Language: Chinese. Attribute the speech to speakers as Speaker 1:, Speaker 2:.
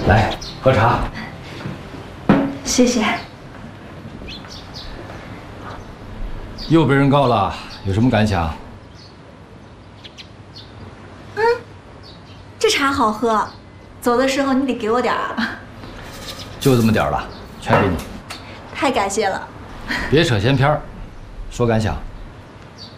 Speaker 1: 来喝茶。
Speaker 2: 谢谢。
Speaker 1: 又被人告了，有什么感想？
Speaker 2: 这茶好喝，走的时候你得给我点儿啊。
Speaker 1: 就这么点儿了，全给你。
Speaker 2: 太感谢了。
Speaker 1: 别扯闲篇儿，说感想。